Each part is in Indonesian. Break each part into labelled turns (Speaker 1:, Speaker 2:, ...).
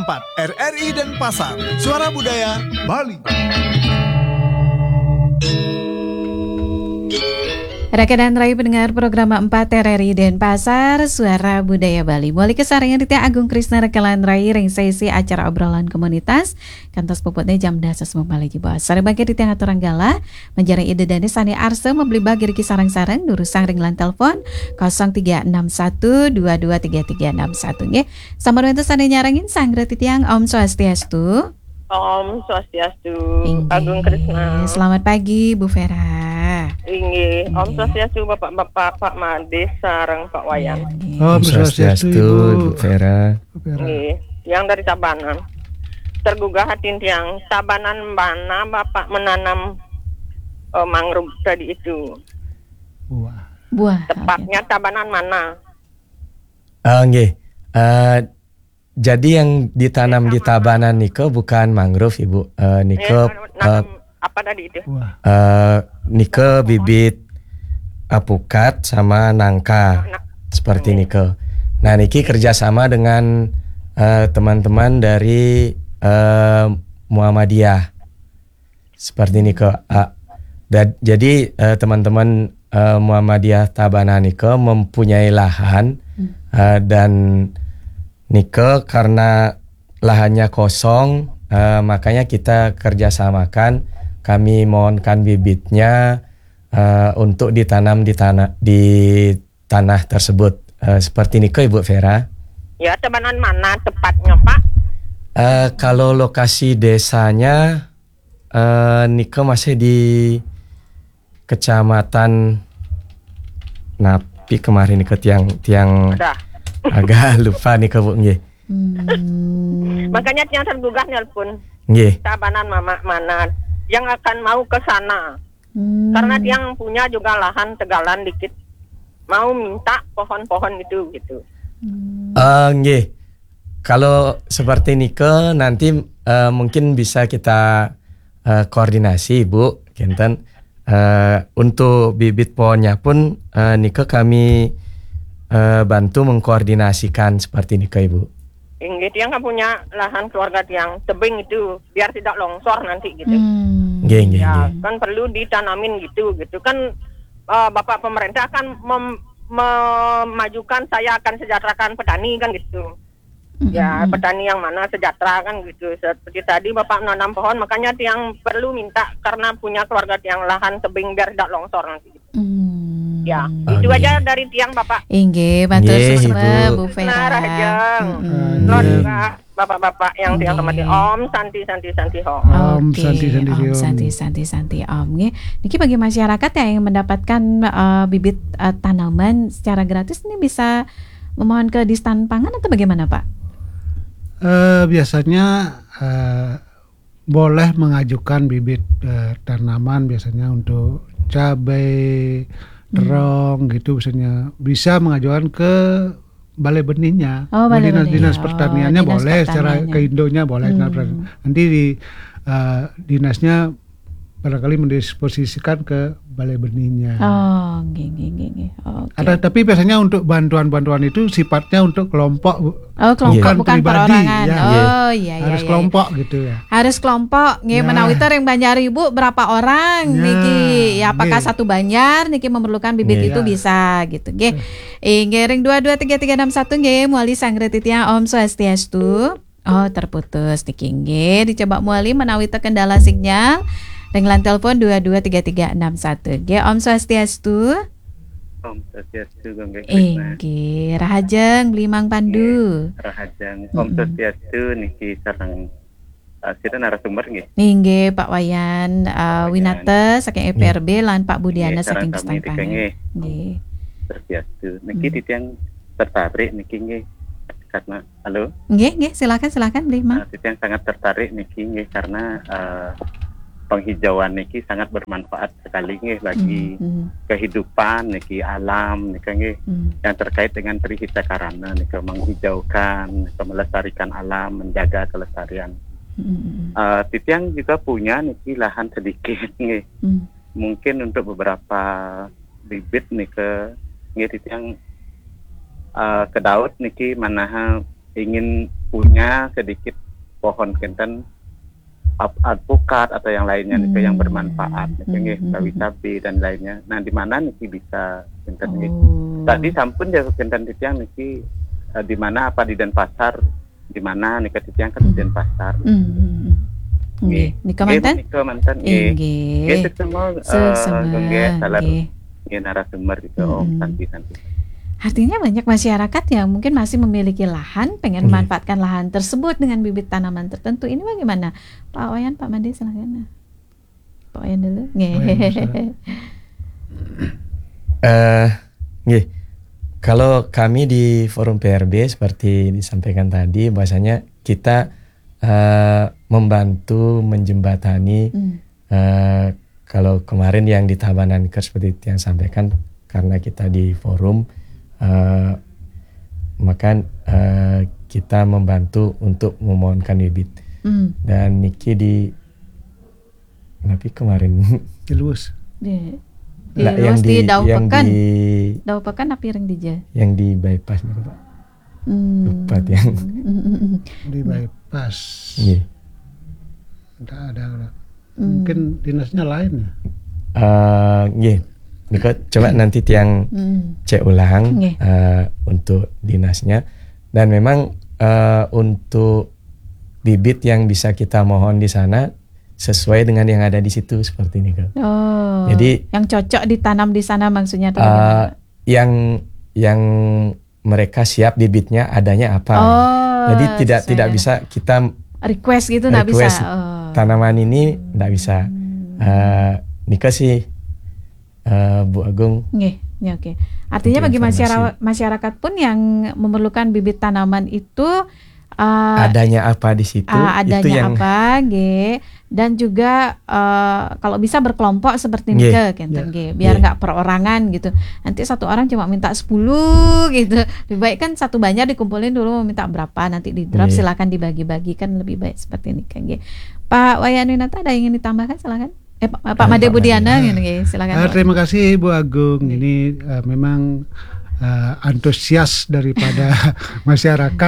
Speaker 1: 4 RRI Denpasar, Suara Budaya Bali.
Speaker 2: Rekan dan Rai pendengar program 4 RRI Denpasar, Suara Budaya Bali. Mulai kesarangan Ditya Agung Krisna Rekalan Rai ring sesi acara obrolan komunitas. Kantos puputnya jam dasar membalik jiba. Sare bagi Ditya ngaturang gala, menjari ide dan sani arse membeli bagi riki sarang-sarang durusang ring lan telepon 0361223361 nge. Sama itu sani nyarangin sangre titiang Om Swastiastu.
Speaker 3: Om Swastiastu, Agung Krisna.
Speaker 2: Selamat pagi Bu Vera.
Speaker 3: Ingi, Om Swastiastu Bapak-bapak, Pak Mades sareng Pak Wayan.
Speaker 4: Om Swastiastu Bu Vera.
Speaker 3: Ingi, yang dari Tabanan. Tergugah hati tiang Tabanan mana Bapak menanam mangrove tadi itu.
Speaker 2: Buah.
Speaker 3: Tepatnya Tabanan mana?
Speaker 4: Nggih. Jadi yang ditanam di Tabanan niko bukan mangrove Ibu. Niko
Speaker 3: apa tadi itu?
Speaker 4: niko bibit apukat sama nangka. Seperti niko. Nah, niki kerjasama dengan teman-teman dari Muhammadiyah. Seperti niko. Jadi teman-teman Muhammadiyah Tabanan niko mempunyai lahan dan niko karena lahannya kosong, makanya kita kerjasamakan. Kami mohonkan bibitnya untuk ditanam di tanah tersebut. Seperti niko Ibu Vera.
Speaker 3: Ya, Tabanan mana tepatnya Pak?
Speaker 4: Kalau lokasi desanya niko masih di Kecamatan Napi kemarin niko tiang agak lupa nih Bu nggih.
Speaker 3: Makanya yang tergugah nelpon.
Speaker 4: Nggih.
Speaker 3: Tabanan mana yang akan mau ke sana. Karena yang punya juga lahan tegalan dikit. Mau minta pohon-pohon itu gitu.
Speaker 4: Nggih. Kalau seperti nike nanti mungkin bisa kita koordinasi Bu Kinten. Untuk bibit pohonnya pun nike kami bantu mengkoordinasikan seperti ini ke Ibu.
Speaker 3: Inggih, yang kan punya lahan keluarga yang tebing itu biar tidak longsor nanti gitu. Ya, kan perlu ditanamin gitu kan. Bapak pemerintah kan memajukan saya akan sejahterakan petani kan gitu. Ya, petani yang mana sejahtera kan gitu. Seperti tadi Bapak menanam pohon, makanya yang perlu minta karena punya keluarga yang lahan tebing biar tidak longsor nanti gitu. Ya, itu aja dari tiang Bapak.
Speaker 2: Inggih, matur suwun Bu Vera.
Speaker 3: Bapak-bapak yang tiang sama Om Santi Om.
Speaker 4: Om
Speaker 2: Santi Om. Niki bagi masyarakat yang mendapatkan bibit tanaman secara gratis ini bisa memohon ke Distan Pangan atau bagaimana Pak?
Speaker 5: Biasanya boleh mengajukan bibit tanaman biasanya untuk cabai, terong gitu biasanya bisa mengajukan ke balai benihnya. Dinas pertaniannya boleh, secara ke Indonya boleh. Nanti di dinasnya barangkali mendisposisikan ke balai benihnya.
Speaker 2: Okay.
Speaker 5: Tapi biasanya untuk bantuan-bantuan itu sifatnya untuk kelompok,
Speaker 2: bukan
Speaker 5: pribadi.
Speaker 2: Perorangan.
Speaker 5: Iya. Harus kelompok gitu ya.
Speaker 2: Harus kelompok. Nggih, menawi yang Banjar Ibu berapa orang niki? Ya, apakah satu Banjar niki memerlukan bibit itu bisa gitu. Nggih. Ring 223361 nggih muali sangre titiang Om Swastiastu. Terputus niki nggih. Dicoba muali menawi kendala sinyal. Dengan telepon 223361. Ge Om Swastiastu.
Speaker 6: Om Swastiastu Gongge
Speaker 2: Krisna. Rahajeng Blimang Pandu.
Speaker 6: Rahajeng Om Swastiastu niki sareng kita narasumber nggih.
Speaker 2: Nggih Pak Wayan Winata saking EPRB lan Pak Budiana saking Distan Pangan. Nggih.
Speaker 6: Swastiastu. Niki titiang tertarik niki nggih karena halo.
Speaker 2: Nggih, silakan Blimang.
Speaker 6: Titiang sangat tertarik niki nggih karena penghijauan niki sangat bermanfaat sekali nggih bagi kehidupan niki alam niki nggih yang terkait dengan Trihita Karana niki menghijaukan, niki melestarikan alam, menjaga kelestarian. Titiang juga punya niki lahan sedikit nggih. Mungkin untuk beberapa bibit niki titiang ke Daud niki manaha ingin punya sedikit pohon kenten alpukat atau yang lainnya nih yang bermanfaat nih sawi-sawi dan lainnya. Nah di mana nih bisa kenten nih tadi sampun ya kenten titiang nih di mana apa di Denpasar, di mana nih titiang kan di Denpasar.
Speaker 2: Nggih, nika manten.
Speaker 6: Nggih, semua salah narasumber gitu santi.
Speaker 2: Artinya banyak masyarakat yang mungkin masih memiliki lahan, pengen memanfaatkan lahan tersebut dengan bibit tanaman tertentu. Ini bagaimana? Pak Wayan, Pak Made, silakan. Pak Wayan dulu.
Speaker 4: Nggih. Kalau kami di Forum PRB seperti disampaikan tadi, bahwasanya kita membantu menjembatani kalau kemarin yang di Tabanan seperti yang sampaikan, karena kita di forum maka kita membantu untuk memohonkan bibit dan niki di tapi kemarin
Speaker 2: di Luwus
Speaker 4: yang
Speaker 2: di
Speaker 4: Daupekan
Speaker 2: Daupekan apa yang dija
Speaker 4: yang di bypass nih Pak lupa yang
Speaker 5: di bypass tidak ada mungkin dinasnya lain ya. Niko coba nanti tiang cek ulang untuk dinasnya, dan memang untuk bibit yang bisa kita mohon di sana sesuai dengan yang ada di situ seperti ini Kak. Jadi
Speaker 2: yang cocok ditanam di sana maksudnya
Speaker 4: yang mereka siap bibitnya adanya apa. Jadi tidak bisa kita
Speaker 2: request gitu, nggak bisa.
Speaker 4: Tanaman ini nggak bisa. Niko sih Bu Agung.
Speaker 2: Oke. Artinya bagi masyarakat pun yang memerlukan bibit tanaman itu
Speaker 4: adanya apa di situ,
Speaker 2: adanya
Speaker 4: itu yang
Speaker 2: apa, dan juga kalau bisa berkelompok seperti ini biar nggak perorangan gitu. Nanti satu orang cuma minta 10 gitu. Lebih baik kan satu banyak dikumpulin dulu, minta berapa nanti di drop, silakan dibagi-bagikan, lebih baik seperti ini kan. Pak Wayaninata ada yang ingin ditambahkan, silakan. Pak Made Budiana silakan.
Speaker 5: Terima kasih Bu Agung. Ini memang antusias daripada masyarakat.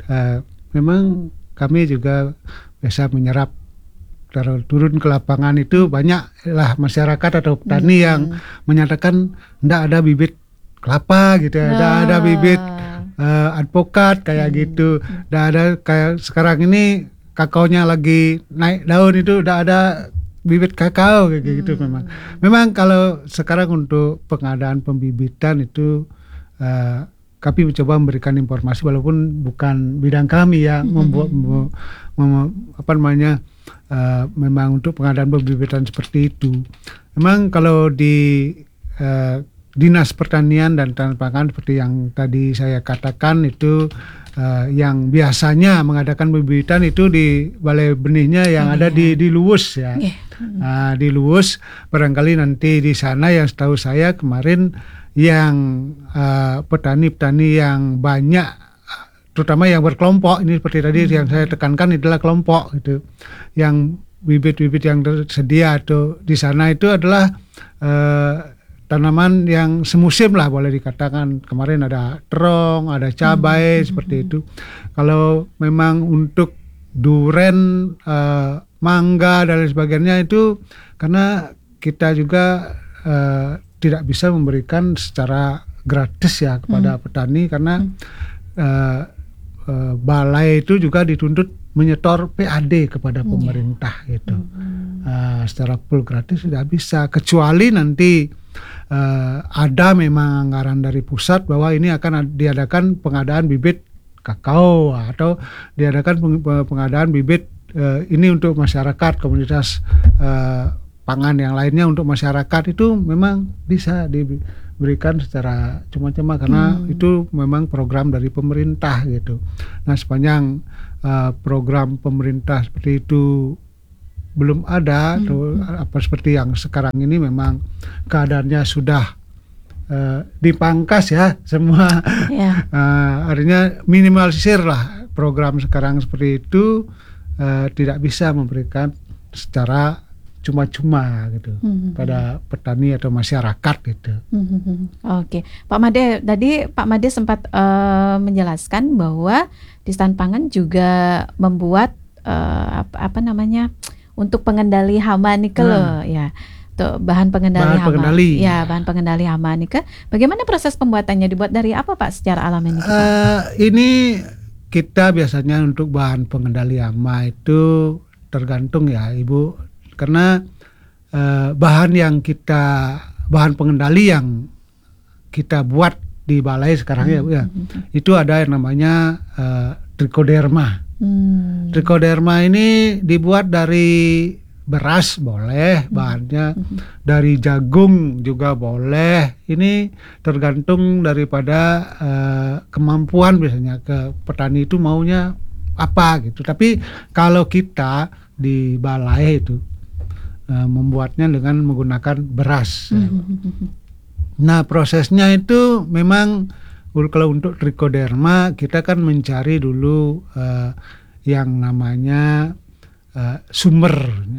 Speaker 5: Memang kami juga bisa menyerap, turun ke lapangan itu banyaklah masyarakat atau petani yang menyatakan tidak ada bibit kelapa gitu, tidak ada bibit alpukat kayak gitu, tidak ada kayak sekarang ini kakaonya lagi naik daun itu tidak ada bibit kakao kayak gitu. Memang kalau sekarang untuk pengadaan pembibitan itu kami mencoba memberikan informasi walaupun bukan bidang kami yang memang untuk pengadaan pembibitan seperti itu. Memang kalau di Dinas Pertanian dan Tanaman Pangan seperti yang tadi saya katakan itu yang biasanya mengadakan pembibitan itu di balai benihnya yang ada di Luwus ya. Di Luwus barangkali nanti di sana yang setahu saya kemarin yang petani-petani yang banyak, terutama yang berkelompok, ini seperti tadi yang saya tekankan adalah kelompok itu, yang bibit-bibit yang tersedia atau di sana itu adalah tanaman yang semusim lah boleh dikatakan. Kemarin ada terong, ada cabai seperti itu. Kalau memang untuk duren, mangga dan lain sebagainya itu karena kita juga tidak bisa memberikan secara gratis ya kepada petani karena balai itu juga dituntut menyetor PAD kepada pemerintah gitu. Secara full gratis tidak bisa, kecuali nanti ada memang anggaran dari pusat bahwa ini akan diadakan pengadaan bibit kakao atau diadakan pengadaan bibit ini untuk masyarakat, komunitas pangan yang lainnya untuk masyarakat, itu memang bisa diberikan secara cuma-cuma karena itu memang program dari pemerintah gitu. Nah sepanjang program pemerintah seperti itu belum ada atau apa seperti yang sekarang ini memang keadaannya sudah dipangkas ya semua. Artinya minimalisir lah program sekarang seperti itu, tidak bisa memberikan secara cuma-cuma gitu pada petani atau masyarakat gitu.
Speaker 2: Oke, Pak Made, tadi Pak Made sempat menjelaskan bahwa di Stan Pangan juga membuat untuk pengendali hama nike loh ya. Tuh, bahan pengendali hama. Ya, bahan pengendali hama nike. Bagaimana proses pembuatannya, dibuat dari apa Pak secara alami nike?
Speaker 5: Ini kita biasanya untuk bahan pengendali hama itu tergantung ya Ibu. Karena bahan pengendali yang kita buat di balai sekarang ya, itu ada yang namanya trichoderma. Trichoderma ini dibuat dari beras boleh bahannya, dari jagung juga boleh. Ini tergantung daripada kemampuan biasanya ke petani itu maunya apa gitu. Tapi kalau kita di balai itu membuatnya dengan menggunakan beras. Nah, prosesnya itu memang kalau untuk trichoderma kita kan mencari dulu yang namanya sumber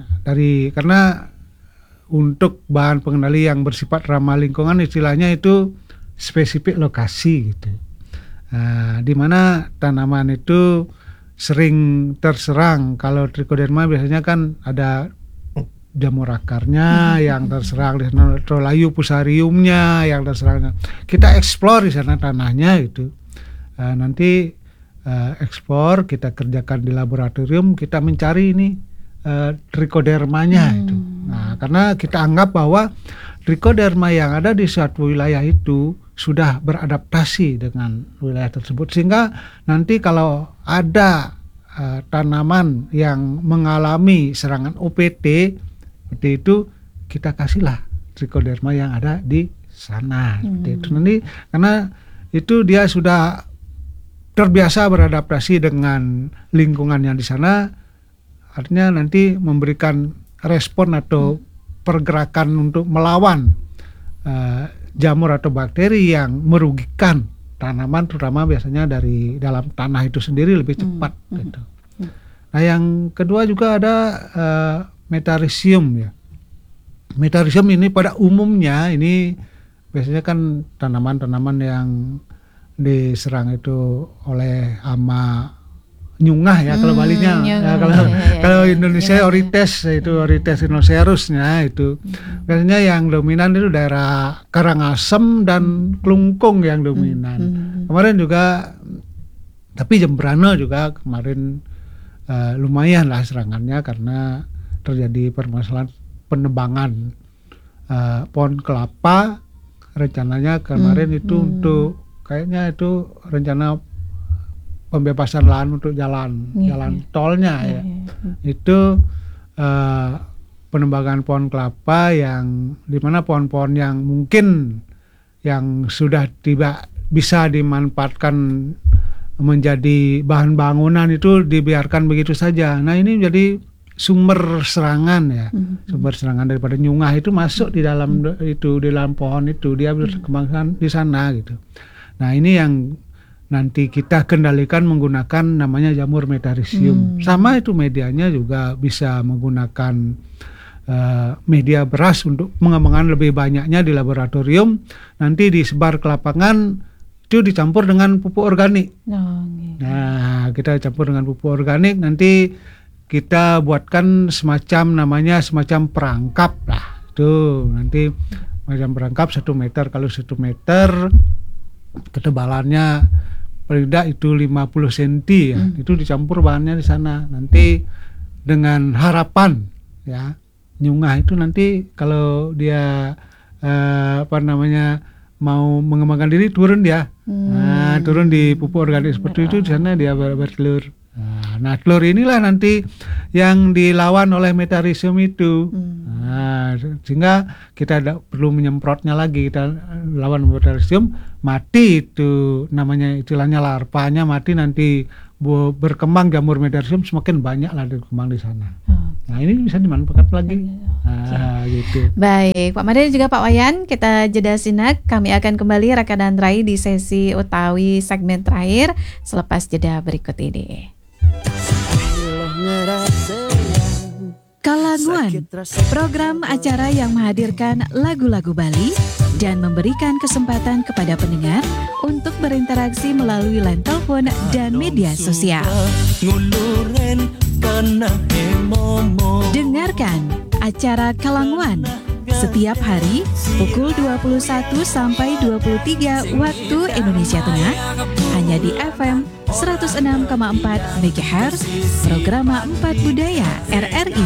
Speaker 5: karena untuk bahan pengendali yang bersifat ramah lingkungan istilahnya itu spesifik lokasi gitu. Di mana tanaman itu sering terserang. Kalau trichoderma biasanya kan ada jamur akarnya yang terserang di sana, Trolayu fusariumnya yang terserang. Kita eksplor di sana tanahnya itu. Nanti eksplor, kita kerjakan di laboratorium, kita mencari ini trichodermanya itu. Nah, karena kita anggap bahwa trichoderma yang ada di suatu wilayah itu sudah beradaptasi dengan wilayah tersebut, sehingga nanti kalau ada tanaman yang mengalami serangan OPT seperti itu, kita kasihlah trichoderma yang ada di sana. Itu nanti karena itu dia sudah terbiasa beradaptasi dengan lingkungan yang di sana, artinya nanti memberikan respon atau pergerakan untuk melawan jamur atau bakteri yang merugikan tanaman, terutama biasanya dari dalam tanah itu sendiri lebih cepat gitu. Nah, yang kedua juga ada metarhizium ya. Metarhizium ini pada umumnya ini biasanya kan tanaman-tanaman yang diserang itu oleh hama nyungah ya, kalau Balinya ya, kalau Indonesia Orites itu Orites rhinocerusnya itu biasanya yang dominan itu daerah Karangasem dan Klungkung yang dominan. Kemarin juga, tapi Jembrana juga kemarin lumayan lah serangannya karena terjadi permasalahan penebangan pohon kelapa. Rencananya kemarin itu untuk kayaknya itu rencana pembebasan lahan untuk jalan tolnya ya. Itu penebangan pohon kelapa yang dimana pohon-pohon yang mungkin yang sudah bisa dimanfaatkan menjadi bahan bangunan itu dibiarkan begitu saja. Nah, ini menjadi sumber serangan ya, sumber serangan daripada nyungah itu masuk di dalam pohon itu, dia berkembang di sana gitu. Nah, ini yang nanti kita kendalikan menggunakan namanya jamur metarhizium. Sama itu medianya juga bisa menggunakan media beras untuk mengembangkan lebih banyaknya di laboratorium. Nanti disebar ke lapangan, itu dicampur dengan pupuk organik. Nah, kita campur dengan pupuk organik, nanti kita buatkan semacam perangkap lah. Itu nanti macam perangkap 1 meter kalau 1 meter, ketebalannya paling tidak itu 50 cm ya. Itu dicampur bahannya di sana. Nanti dengan harapan ya, nyungah itu nanti kalau dia mau mengembangkan diri turun dia. Turun di pupuk organik seperti itu, di sana dia bertelur. Nah, telur inilah nanti yang dilawan oleh metarhizium itu. Nah, sehingga kita tidak perlu menyemprotnya lagi, kita lawan metarhizium, mati itu namanya, istilahnya larvanya mati, nanti berkembang jamur metarhizium semakin banyak lah berkembang di sana. Nah, ini bisa dimanfaatkan lagi. Gitu. Baik,
Speaker 2: Pak Made juga Pak Wayan, kita jeda sinak. Kami akan kembali Raka dan Rai di sesi utawi segmen terakhir selepas jeda berikut ini.
Speaker 7: Kalanguan, program acara yang menghadirkan lagu-lagu Bali dan memberikan kesempatan kepada pendengar untuk berinteraksi melalui line telepon dan media sosial. Dengarkan acara Kalanguan setiap hari pukul 21 sampai 23 waktu Indonesia Tengah hanya di FM 106,4 MHz, Programa 4 Budaya RRI.